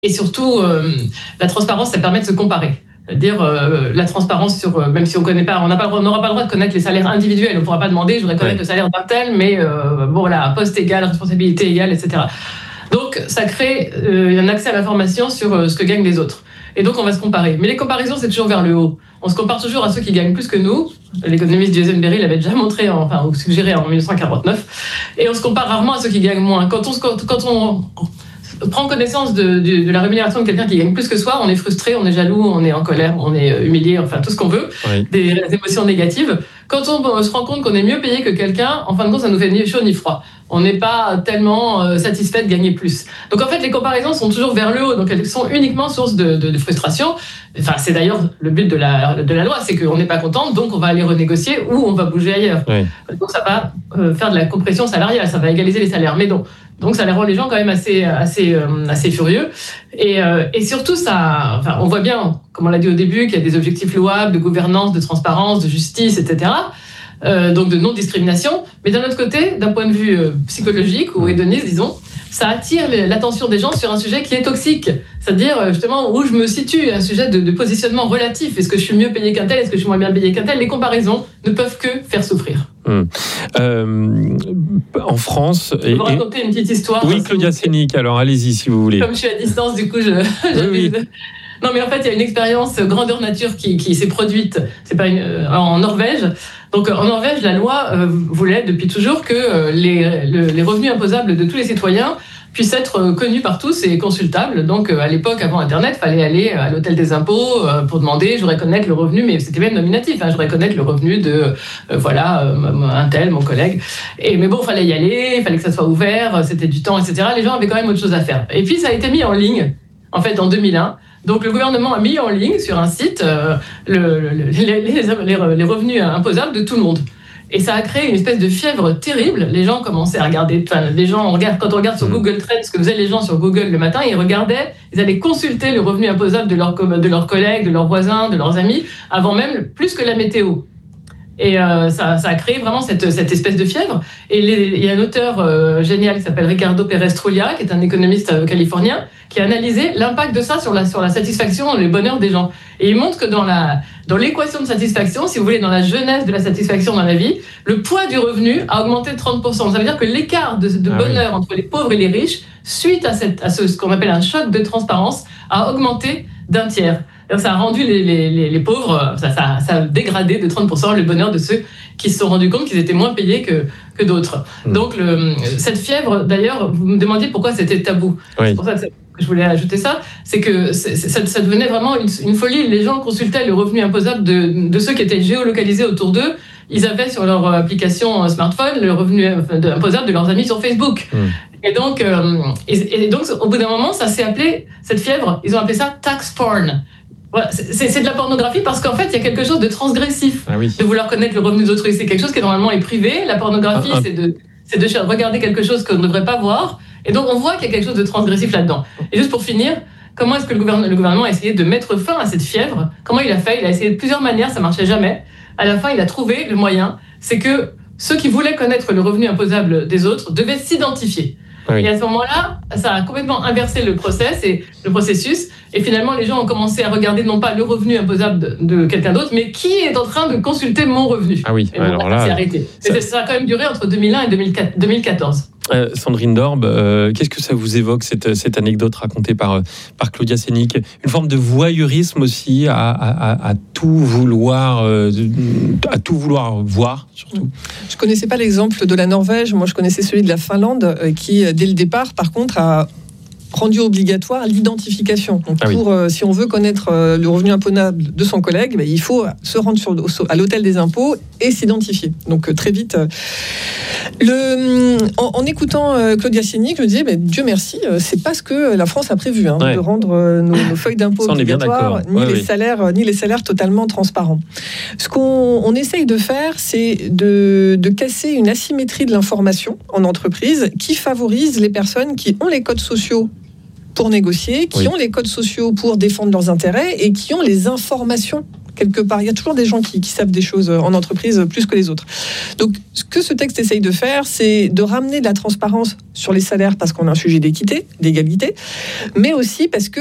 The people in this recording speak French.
Et surtout, la transparence, ça permet de se comparer. C'est-à-dire la transparence sur, même si on connaît pas, on n'aura pas le droit de connaître les salaires individuels. On ne pourra pas demander, je voudrais connaître le salaire d'un tel, mais bon voilà, poste égal, responsabilité égale, etc. Donc ça crée un accès à l'information sur ce que gagnent les autres. Et donc on va se comparer. Mais les comparaisons, c'est toujours vers le haut. On se compare toujours à ceux qui gagnent plus que nous. L'économiste Jason Berry l'avait déjà montré, ou suggéré en 1949. Et on se compare rarement à ceux qui gagnent moins. Quand on prend connaissance de la rémunération de quelqu'un qui gagne plus que soi, on est frustré, on est jaloux, on est en colère, on est humilié, enfin tout ce qu'on veut, des émotions négatives. Quand on se rend compte qu'on est mieux payé que quelqu'un, en fin de compte, ça nous fait ni chaud ni froid. On n'est pas tellement satisfait de gagner plus. Donc en fait, les comparaisons sont toujours vers le haut, donc elles sont uniquement source de frustration. Enfin, c'est d'ailleurs le but de la loi, c'est qu'on n'est pas content, donc on va aller renégocier ou on va bouger ailleurs. Donc ça va faire de la compression salariale, ça va égaliser les salaires. Mais donc ça les rend les gens quand même assez furieux. Et surtout, on voit bien, comme on l'a dit au début, qu'il y a des objectifs louables de gouvernance, de transparence, de justice, etc. Donc de non-discrimination. Mais d'un autre côté, d'un point de vue psychologique ou hédoniste, disons, ça attire l'attention des gens sur un sujet qui est toxique. C'est-à-dire, justement, où je me situe, un sujet de positionnement relatif. Est-ce que je suis mieux payé qu'un tel ? Est-ce que je suis moins bien payé qu'un tel ? Les comparaisons ne peuvent que faire souffrir. En France... Je vais vous raconter une petite histoire. Oui, Claudia Sénic, alors allez-y si vous voulez. Comme je suis à distance, du coup, oui. Non, mais en fait, il y a une expérience grandeur nature qui s'est produite en Norvège. Donc, en Norvège, la loi voulait depuis toujours que les revenus imposables de tous les citoyens puissent être connus par tous et consultables. Donc, à l'époque, avant Internet, il fallait aller à l'hôtel des impôts pour demander, je voudrais connaître le revenu, mais c'était même nominatif, je voudrais connaître le revenu de, un tel, mon collègue. Mais bon, il fallait y aller, il fallait que ça soit ouvert, c'était du temps, etc. Les gens avaient quand même autre chose à faire. Et puis, ça a été mis en ligne, en fait, en 2001. Donc, le gouvernement a mis en ligne sur un site les revenus imposables de tout le monde. Et ça a créé une espèce de fièvre terrible. Les gens commençaient à regarder. Quand on regarde sur Google Trends ce que faisaient les gens sur Google le matin, ils allaient consulter le revenu imposable de leurs collègues, de leurs voisins, de leurs amis, avant même plus que la météo. Et ça a créé vraiment cette espèce de fièvre. Et il y a un auteur génial qui s'appelle Ricardo Pérez Trulla, qui est un économiste californien, qui a analysé l'impact de ça sur la satisfaction, le bonheur des gens. Et il montre que dans l'équation de satisfaction, si vous voulez, dans la genèse de la satisfaction dans la vie, le poids du revenu a augmenté de 30%. Ça veut dire que l'écart de bonheur entre les pauvres et les riches, suite à ce qu'on appelle un choc de transparence, a augmenté d'un tiers. Ça a rendu les pauvres, ça a dégradé de 30% le bonheur de ceux qui se sont rendus compte qu'ils étaient moins payés que d'autres. Donc cette fièvre, d'ailleurs, vous me demandiez pourquoi c'était tabou. Oui. C'est pour ça que je voulais ajouter ça, c'est que ça devenait vraiment une folie. Les gens consultaient le revenu imposable de ceux qui étaient géolocalisés autour d'eux. Ils avaient sur leur application smartphone le revenu imposable de leurs amis sur Facebook. Et donc, au bout d'un moment, ça s'est appelé, cette fièvre, ils ont appelé ça tax porn. Voilà, c'est de la pornographie parce qu'en fait, il y a quelque chose de transgressif de vouloir connaître le revenu d'autrui. C'est quelque chose qui normalement est privé. La pornographie, c'est de regarder quelque chose qu'on ne devrait pas voir. Et donc, on voit qu'il y a quelque chose de transgressif là-dedans. Et juste pour finir, comment est-ce que le gouvernement a essayé de mettre fin à cette fièvre ? Comment il a fait ? Il a essayé de plusieurs manières, ça ne marchait jamais. À la fin, il a trouvé le moyen. C'est que ceux qui voulaient connaître le revenu imposable des autres devaient s'identifier. Et à ce moment-là, ça a complètement inversé le processus. Et finalement, les gens ont commencé à regarder non pas le revenu imposable de quelqu'un d'autre, mais qui est en train de consulter mon revenu. Ah oui, et alors là, c'est arrêté. Ça a quand même duré entre 2001 et 2014. Sandrine Dorbe, qu'est-ce que ça vous évoque, cette anecdote racontée par Claudia Sénic ? Une forme de voyeurisme aussi, à tout vouloir voir, surtout. Je ne connaissais pas l'exemple de la Norvège, moi je connaissais celui de la Finlande, qui, dès le départ, par contre, a rendu obligatoire l'identification. Donc si on veut connaître le revenu imposable de son collègue, il faut se rendre à l'hôtel des impôts et s'identifier. Donc très vite. En écoutant Claudia Sénic, je me disais, Dieu merci, c'est pas ce que la France a prévu, de rendre nos feuilles d'impôts obligatoires, ni les salaires totalement transparents. Ce qu'on essaye de faire, c'est de casser une asymétrie de l'information en entreprise qui favorise les personnes qui ont les codes sociaux pour négocier, qui ont les codes sociaux pour défendre leurs intérêts et qui ont les informations quelque part. Il y a toujours des gens qui savent des choses en entreprise plus que les autres. Donc, ce que ce texte essaye de faire, c'est de ramener de la transparence sur les salaires parce qu'on a un sujet d'équité, d'égalité, mais aussi parce que